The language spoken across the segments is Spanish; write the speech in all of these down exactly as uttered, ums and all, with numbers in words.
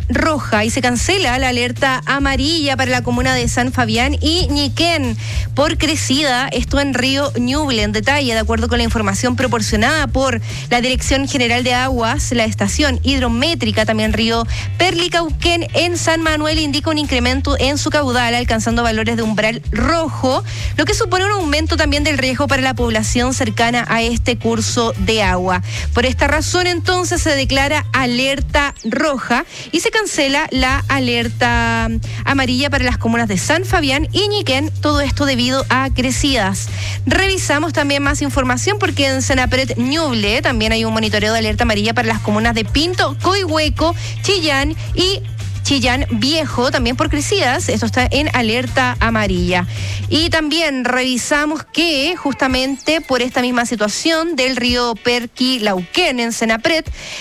roja y se cancela la alerta amarilla para la comuna de San Fabián y Ñiquén por crecida, esto en Río Ñuble. En detalle, de acuerdo con la información proporcionada por la Dirección General de Aguas, la estación hidrométrica, también Río Perlicauquén en San Manuel indica un incremento en su caudal, alcanzando valores de umbral rojo, lo que supone un aumento también del riesgo para la población cercana a este curso de agua. Por esta razón, entonces, se declara alerta roja y se cancela la alerta amarilla para las comunas de San Fabián y Ñiquén, todo esto debido a crecidas. Revisamos también más información porque en Senapred Ñuble también hay un monitoreo de alerta amarilla para las comunas de Pinto, Coihueco, Chillán y Chillán Viejo, también por crecidas, esto está en alerta amarilla. Y también revisamos que justamente por esta misma situación del río Perquilauquén en Senapred,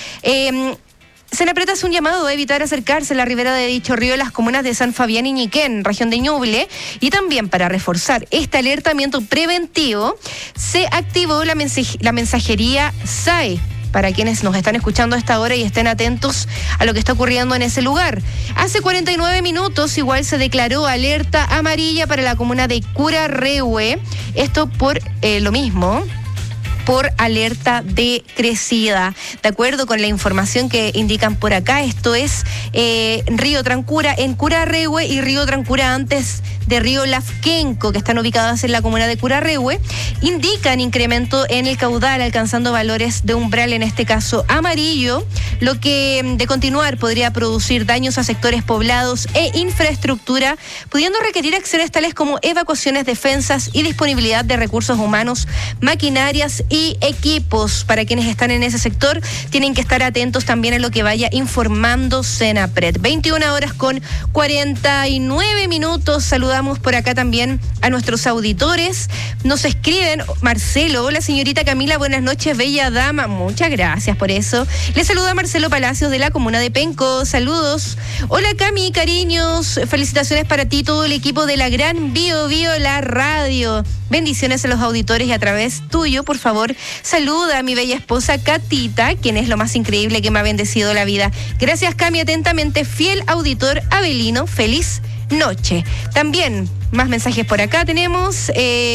eh, Senapred hace un llamado a evitar acercarse a la ribera de dicho río en las comunas de San Fabián y Ñiquén, región de Ñuble, y también para reforzar este alertamiento preventivo, se activó la, mensaj- la mensajería S A E, para quienes nos están escuchando a esta hora y estén atentos a lo que está ocurriendo en ese lugar. Hace cuarenta y nueve minutos igual se declaró alerta amarilla para la comuna de Curarrehue, esto por eh, lo mismo, por alerta de crecida. De acuerdo con la información que indican por acá, esto es eh, Río Trancura en Curarrehue y Río Trancura antes de Río Lafkenco, que están ubicadas en la comuna de Curarrehue, indican incremento en el caudal, alcanzando valores de umbral, en este caso amarillo, lo que de continuar podría producir daños a sectores poblados e infraestructura, pudiendo requerir acciones tales como evacuaciones, defensas y disponibilidad de recursos humanos, maquinarias y equipos. Para quienes están en ese sector, tienen que estar atentos también a lo que vaya informando Senapred. veintiuna horas con cuarenta y nueve minutos. Saludamos por acá también a nuestros auditores. Nos escriben, Marcelo, hola señorita Camila, buenas noches, bella dama. Muchas gracias por eso. Le saluda Marcelo Palacios de la comuna de Penco. Saludos. Hola Cami, cariños. Felicitaciones para ti, todo el equipo de la gran Bio Bio, la radio. Bendiciones a los auditores y a través tuyo, por favor, saluda a mi bella esposa Catita, quien es lo más increíble que me ha bendecido la vida. Gracias, Cami, atentamente, fiel auditor Abelino. Feliz noche. También, más mensajes por acá tenemos.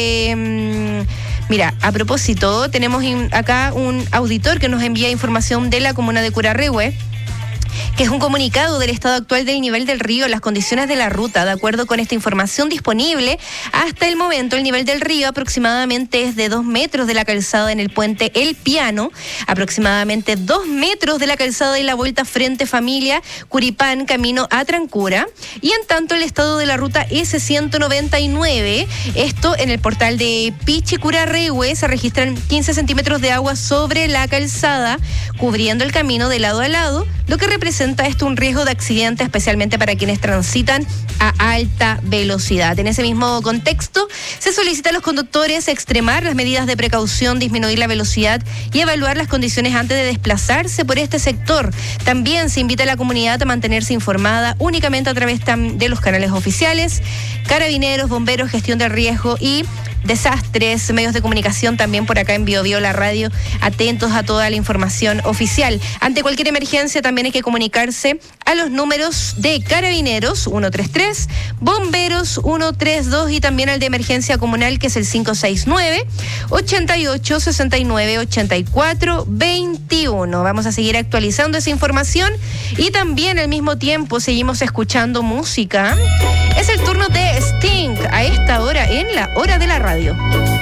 Eh, mira, a propósito, tenemos acá un auditor que nos envía información de la comuna de Curarrehue, que es un comunicado del estado actual del nivel del río, las condiciones de la ruta. De acuerdo con esta información disponible, hasta el momento el nivel del río aproximadamente es de dos metros de la calzada en el puente El Piano, aproximadamente dos metros de la calzada y la vuelta Frente Familia, Curipán, camino a Trancura, y en tanto el estado de la ruta S ciento noventa y nueve, esto en el portal de Pichicurarrehue, se registran quince centímetros de agua sobre la calzada, cubriendo el camino de lado a lado, lo que representa esto un riesgo de accidente, especialmente para quienes transitan a alta velocidad. En ese mismo contexto, se solicita a los conductores extremar las medidas de precaución, disminuir la velocidad y evaluar las condiciones antes de desplazarse por este sector. También se invita a la comunidad a mantenerse informada únicamente a través de los canales oficiales, Carabineros, Bomberos, Gestión del Riesgo y Desastres, medios de comunicación también por acá en Bio Bio, la radio, atentos a toda la información oficial. Ante cualquier emergencia también hay que comunicarse a los números de Carabineros uno tres tres, Bomberos uno tres dos y también al de emergencia comunal, que es el cinco seis nueve, ochenta y ocho, sesenta y nueve, ochenta y cuatro, veintiuno. Vamos a seguir actualizando esa información y también al mismo tiempo seguimos escuchando música. Es el turno de Sting a esta hora en la hora de la radio.